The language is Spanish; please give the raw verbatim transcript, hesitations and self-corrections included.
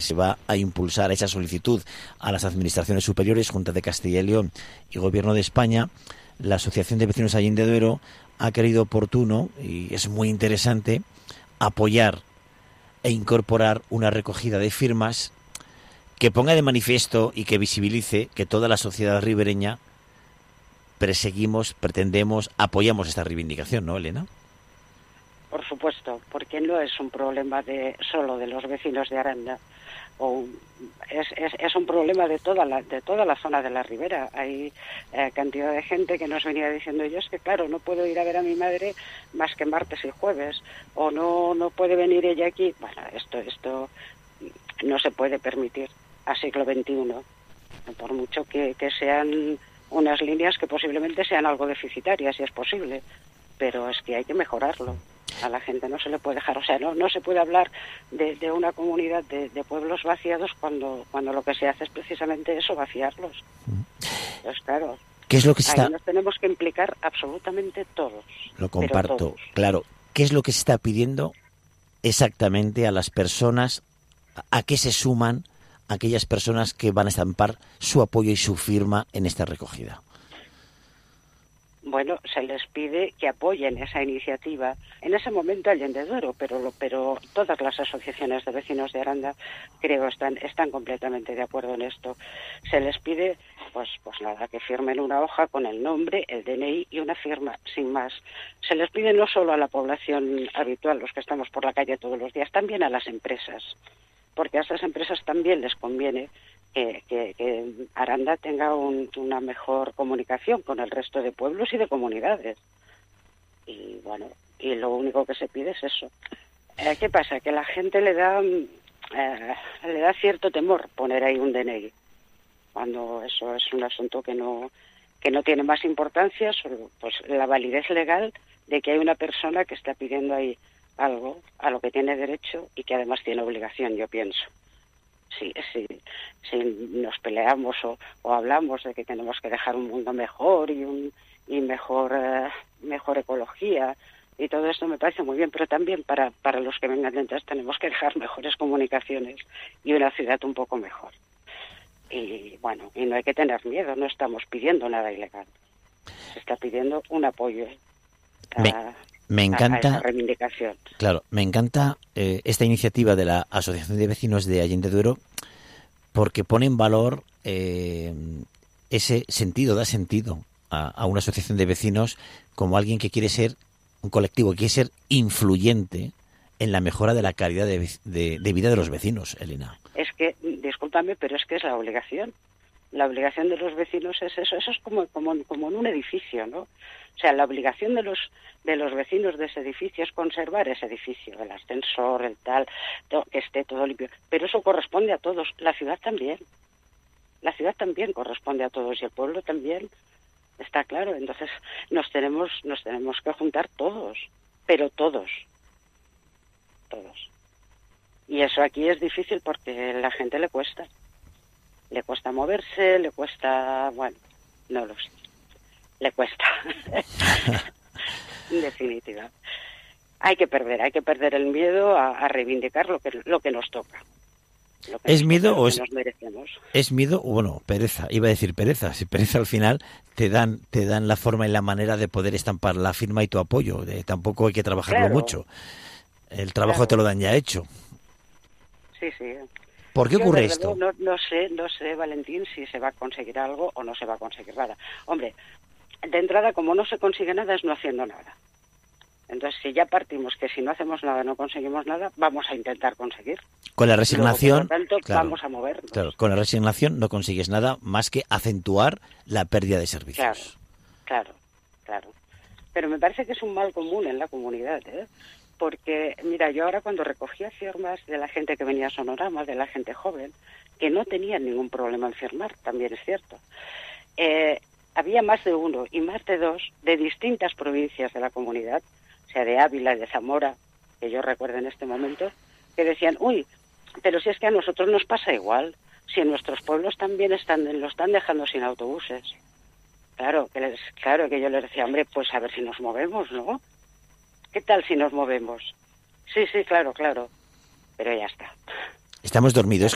se va a impulsar esa solicitud a las administraciones superiores, Junta de Castilla y León y Gobierno de España. La Asociación de Vecinos Allende de Duero ha querido oportuno, y es muy interesante, apoyar e incorporar una recogida de firmas que ponga de manifiesto y que visibilice que toda la sociedad ribereña perseguimos, pretendemos, apoyamos esta reivindicación, ¿no, Elena? Por supuesto, porque no es un problema de solo de los vecinos de Aranda, o es, es, es un problema de toda la de toda la zona de la ribera. Hay eh, cantidad de gente que nos venía diciendo, yo es que claro, no puedo ir a ver a mi madre más que martes y jueves, o no no puede venir ella aquí. Bueno, esto esto no se puede permitir a siglo veintiuno, por mucho que, que sean unas líneas que posiblemente sean algo deficitarias, si es posible, pero es que hay que mejorarlo. A la gente no se le puede dejar, o sea, no no se puede hablar de, de una comunidad de, de pueblos vaciados cuando cuando lo que se hace es precisamente eso, vaciarlos. Pues claro, ¿qué es lo que se ahí está... nos tenemos que implicar absolutamente todos. Lo comparto, todos. claro. ¿Qué es lo que se está pidiendo exactamente a las personas? ¿A qué se suman aquellas personas que van a estampar su apoyo y su firma en esta recogida? Bueno, se les pide que apoyen esa iniciativa. En ese momento Allende de Duero, pero lo, pero todas las asociaciones de vecinos de Aranda, creo, están están completamente de acuerdo en esto. Se les pide, pues pues nada, que firmen una hoja con el nombre, el D N I y una firma, sin más. Se les pide no solo a la población habitual, los que estamos por la calle todos los días, también a las empresas, porque a estas empresas también les conviene Que, que, que Aranda tenga un, una mejor comunicación con el resto de pueblos y de comunidades. Y bueno, y lo único que se pide es eso. Eh, ¿Qué pasa? Que la gente le da eh, le da cierto temor poner ahí un D N I, cuando eso es un asunto que no que no tiene más importancia, solo pues la validez legal de que hay una persona que está pidiendo ahí algo a lo que tiene derecho y que además tiene obligación, yo pienso. Si, si, si nos peleamos o, o hablamos de que tenemos que dejar un mundo mejor y un y mejor eh, mejor ecología y todo esto me parece muy bien, pero también para para los que vengan detrás tenemos que dejar mejores comunicaciones y una ciudad un poco mejor. Y bueno, y no hay que tener miedo, no estamos pidiendo nada ilegal. Se está pidiendo un apoyo a, me, me encanta, a esa reivindicación. Claro, me encanta eh, esta iniciativa de la Asociación de Vecinos de Allende de Duero, porque pone en valor eh, ese sentido, da sentido a, a una asociación de vecinos como alguien que quiere ser, un colectivo que quiere ser influyente en la mejora de la calidad de, de, de vida de los vecinos, Elena. Es que, discúlpame, pero es que es la obligación. La obligación de los vecinos es eso. Eso es como, como, como en un edificio, ¿no? O sea, la obligación de los de los vecinos de ese edificio es conservar ese edificio, el ascensor, el tal, to, que esté todo limpio. Pero eso corresponde a todos. La ciudad también. La ciudad también corresponde a todos y el pueblo también. Está claro. Entonces nos tenemos nos tenemos que juntar todos, pero todos, todos. Y eso aquí es difícil porque a la gente le cuesta. Le cuesta moverse, le cuesta, bueno, no lo sé. Le cuesta. En definitiva. Hay que perder, hay que perder el miedo a, a reivindicar lo que lo que nos toca. Lo que ¿Es nos miedo toca, o lo es que nos merecemos. es miedo o bueno, pereza? Iba a decir pereza. Si pereza al final te dan te dan la forma y la manera de poder estampar la firma y tu apoyo. De, tampoco hay que trabajarlo Claro. mucho. El trabajo Claro. te lo dan ya hecho. Sí, sí. ¿Por qué Yo, ocurre desde esto? luego, No, no sé, no sé, Valentín, si se va a conseguir algo o no se va a conseguir nada. Hombre, de entrada, como no se consigue nada, es no haciendo nada. Entonces, si ya partimos que si no hacemos nada, no conseguimos nada, vamos a intentar conseguir. Con la resignación, Luego, por lo tanto, claro, vamos a movernos. claro, con la resignación no consigues nada más que acentuar la pérdida de servicios. Claro, claro, claro. Pero me parece que es un mal común en la comunidad, ¿eh? Porque, mira, yo ahora cuando recogía firmas de la gente que venía a Sonorama, de la gente joven, que no tenían ningún problema en firmar, también es cierto, eh, había más de uno y más de dos de distintas provincias de la comunidad, o sea, de Ávila y de Zamora, que yo recuerdo en este momento, que decían, uy, pero si es que a nosotros nos pasa igual, si en nuestros pueblos también están lo están dejando sin autobuses. Claro, que les, claro que yo les decía, hombre, pues a ver si nos movemos, ¿no? ¿Qué tal si nos movemos? Sí, sí, claro, claro. Pero ya está. Estamos dormidos.